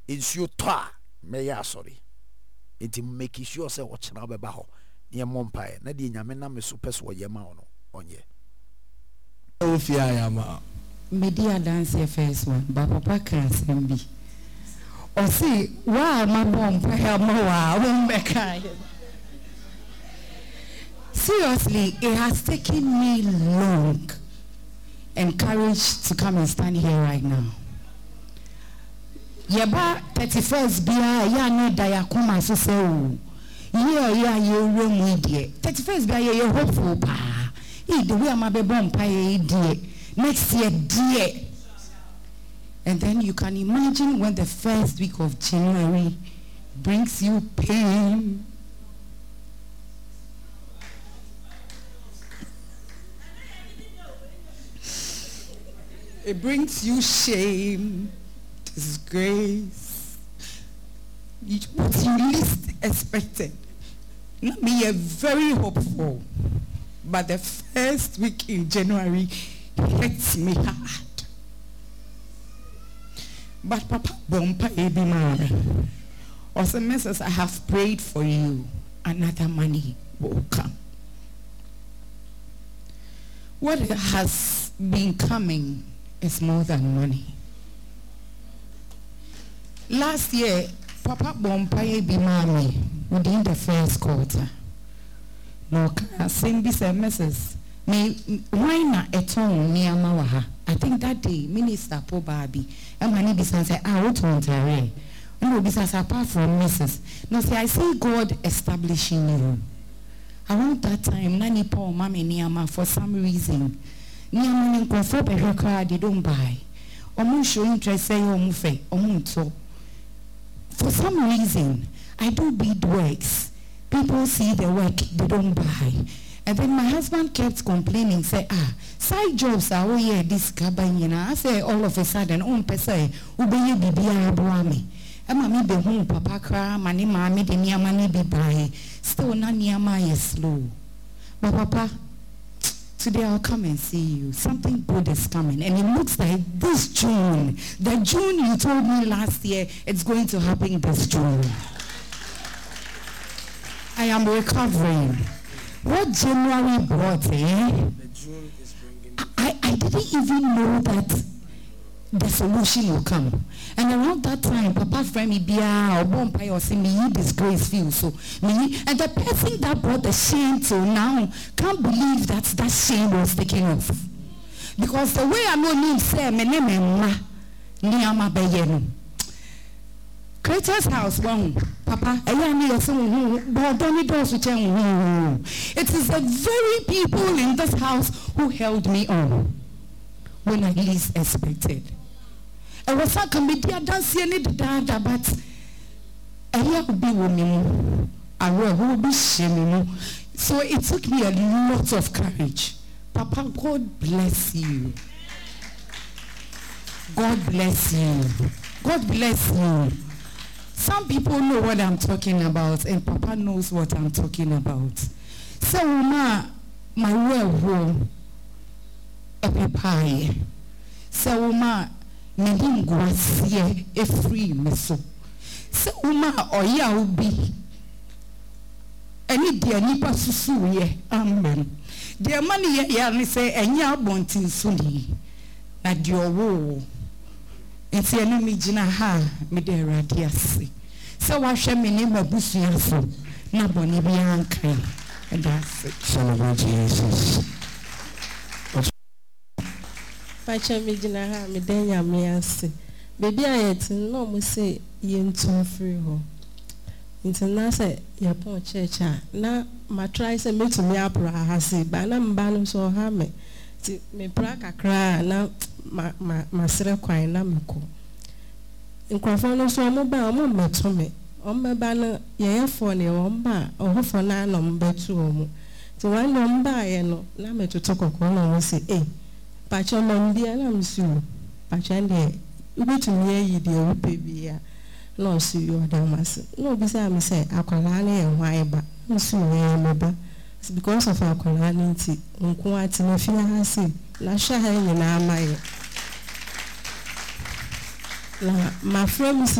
insuo toa meya sorry enti make sure say ochena obeba ho ne mompae na de nyame na me so pese wo yema ono onye ofia yama media dance first one ba papa can sembi o see wa ma bompae ma wa won beka. Seriously, it has taken me long and courage to come and stand here right now. Yeba 31st bia ya ni dayakuma so say o. Yeah you room die. 31st bia you hopeful pa. The way am be bompae die. Next year die. And then you can imagine when the first week of January brings you pain. It brings you shame, disgrace, what you least expected. Not me, you're very hopeful, but the first week in January hits me hard. But Papa Bompa Ebimara, also Mrs. I have prayed for you, another money will come. What has been coming is more than money. Last year, Papa Bompaye Bimami within the first quarter. No, send this message. Me why na eton ni amawaha. I think that day Minister Pobabi Amani Bisan say what want to no Bisan apart from Mrs. No say I see God establishing you. Around that time, Nani Paul Mami Niama for some reason. Niama nkonfo behwe kra they don't buy. Omo show interest say omo fe, omo nto. For some reason, I do bid works. People see the work, they don't buy. And then my husband kept complaining, say, side jobs are yeah, this kabanyina. I say all of a sudden, pesa ubeye bibia abuami. Mami be home papa kra mani mami de niama ni bi buy. Still na niama is slow. But Papa, today I'll come and see you. Something good is coming. And it looks like this June, the June you told me last year, it's going to happen this June. I am recovering. What January brought, The June is bringing. I didn't even know that the solution will come. And around that time, Papa friend me bia or bompai or say me disgrace feel so me and the person that brought the shame till now can't believe that shame was taken off. Because the way I know him say me name ma ni ama beyenu. Creator's house one Papa it is the very people in this house who held me on when I least expected. I was a comedian dancing it dada, but I would be woman. I will be shaming. So it took me a lot of courage. Papa, God bless you. God bless you. God bless you. Some people know what I'm talking about, and Papa knows what I'm talking about. So, my well, a pie. So, Medim guasie e free meso. Se uma oya ubi. Eni dia nipa susu ye. Amen. Dia mani ya ni se enya abontin suni. Na dio wo. Enti eni mi jina ha me de Awurade ase. Se wa hwe me ni mabusua so. Na boni bi ankan. That's it. Celebrate Jesus. Pacha me jina ha me den nyame ase. Baby ayet no mo say yentu free ho. Ntina say ya pon church na ma try say metumi apra ha say ba na mba no so ha me. Ti me pra kakra na ma sere kwan na meko. Nkrofo no so mo ba mo meto me. Omba ba no ye fo ne omba ohofo na no mbetu omu. Ti wan no mba ye no na metoto kokko no mo say Pacha Mondia na msu. Pacha ndie ubetumi ayi de ope bia. No su yo damas. No bisa me say akwala na ye hwan ba. Msu ye meba. It's because of akwala nti nko ati na fi ha se. Na hwa ha nyina amaye. La ma friend